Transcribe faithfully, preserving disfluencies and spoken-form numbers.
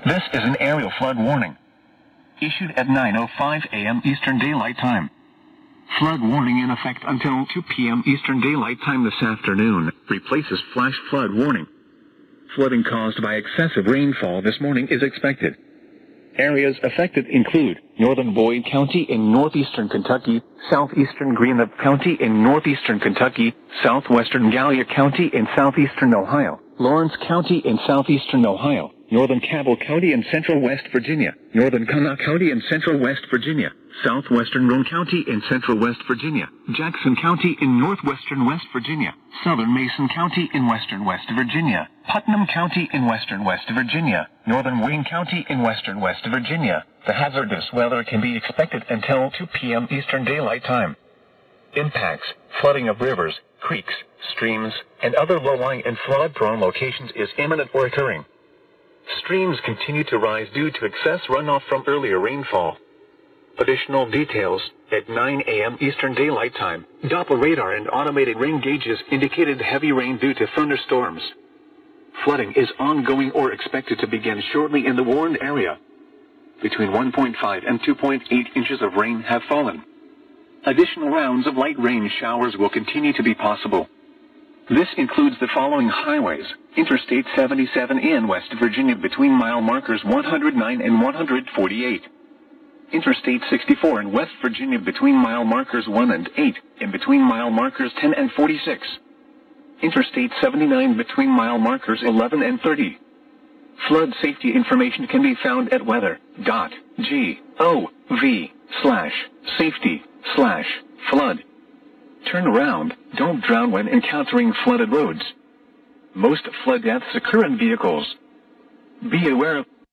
This is an aerial flood warning. Issued at nine oh five a m Eastern Daylight Time. Flood warning in effect until two p m Eastern Daylight Time this afternoon. Replaces flash flood warning. Flooding caused by excessive rainfall this morning is expected. Areas affected include northern Boyd County in northeastern Kentucky, southeastern Greenup County in northeastern Kentucky, southwestern Gallia County in southeastern Ohio, Lawrence County in southeastern Ohio, northern Cabell County in central West Virginia, northern Connaught County in central West Virginia, southwestern Roane County in central West Virginia, Jackson County in northwestern West Virginia, southern Mason County in western West Virginia, Putnam County in western West Virginia, northern Wayne County in western West Virginia. The hazardous weather can be expected until two p m Eastern Daylight Time. Impacts: flooding of rivers, creeks, streams, and other low-lying and flood-prone locations is imminent or occurring. Streams continue to rise due to excess runoff from earlier rainfall. Additional details: at nine a m Eastern Daylight Time, Doppler radar and automated rain gauges indicated heavy rain due to thunderstorms. Flooding is ongoing or expected to begin shortly in the warned area. Between one point five and two point eight inches of rain have fallen. Additional rounds of light rain showers will continue to be possible. This includes the following highways: Interstate seventy-seven in West Virginia between mile markers one hundred nine and one hundred forty-eight. Interstate sixty-four in West Virginia between mile markers one and eight, and between mile markers ten and forty-six. Interstate seventy-nine between mile markers eleven and thirty. Flood safety information can be found at weather dot gov slash safety slash flood. Turn around, don't drown when encountering flooded roads. Most flood deaths occur in vehicles. Be aware of